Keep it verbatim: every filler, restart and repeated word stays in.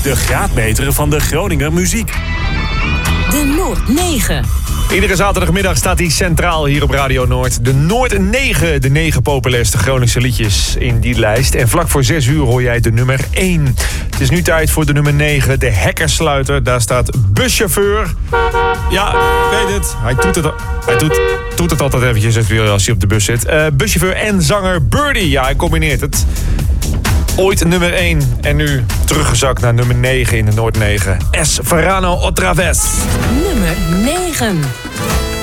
De graadmeter van de Groninger muziek. De Noord negen. Iedere zaterdagmiddag staat hij centraal hier op Radio Noord. De Noord negen, de negen populairste Groningse liedjes in die lijst. En vlak voor zes uur hoor jij de nummer één. Het is nu tijd voor de nummer negen, de hekkersluiter. Daar staat buschauffeur. Ja, ik weet het. Hij doet het, hij doet, doet het altijd eventjes als hij op de bus zit. Uh, buschauffeur en zanger Birdie. Ja, hij combineert het. Ooit nummer één en nu teruggezakt naar nummer negen in de Noord negen. Es Verano otra vez. Nummer negen.